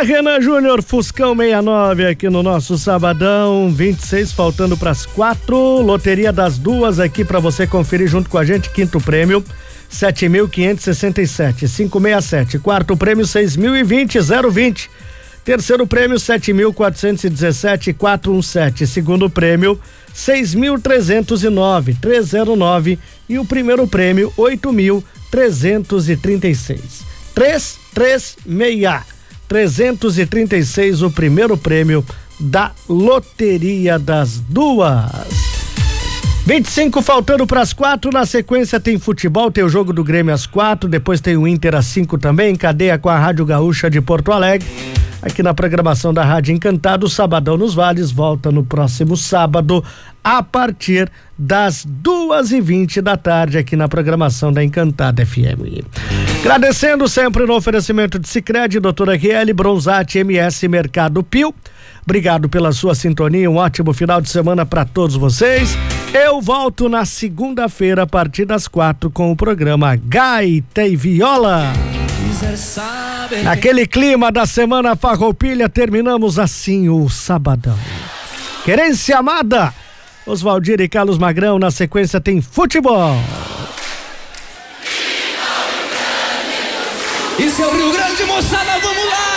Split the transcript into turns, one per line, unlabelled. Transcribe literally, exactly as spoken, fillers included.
Renan Júnior, Fuscão sessenta e nove aqui no nosso sabadão, vinte e seis faltando para as quatro, loteria das duas aqui para você conferir junto com a gente. Quinto prêmio sete mil quinhentos e sessenta e sete, quinhentos e sessenta e sete. Quarto prêmio seis mil e vinte, zero vinte. Terceiro prêmio sete mil quatrocentos e dezessete, quatrocentos e dezessete. Segundo prêmio seis mil trezentos e nove, trezentos e nove. E o primeiro prêmio oito mil trezentos e trinta e seis, trezentos e trinta e seis. trezentos e trinta e seis, o primeiro prêmio da loteria das duas. vinte e cinco faltando para as quatro. Na sequência tem futebol, tem o jogo do Grêmio às quatro, depois tem o Inter às cinco também, cadeia com a Rádio Gaúcha de Porto Alegre. Aqui na programação da Rádio Encantado, o Sabadão nos Vales volta no próximo sábado a partir das duas e vinte da tarde aqui na programação da Encantada F M. Agradecendo sempre no oferecimento de Sicredi, doutora Riele, Bronzate, M S Mercado Pio. Obrigado pela sua sintonia, um ótimo final de semana para todos vocês. Eu volto na segunda-feira a partir das quatro com o programa Gaita e Viola. Naquele clima da semana farroupilha, terminamos assim o sabadão. Querência amada, Oswaldir e Carlos Magrão. Na sequência tem futebol.
Isso é o Rio Grande, moçada, vamos lá!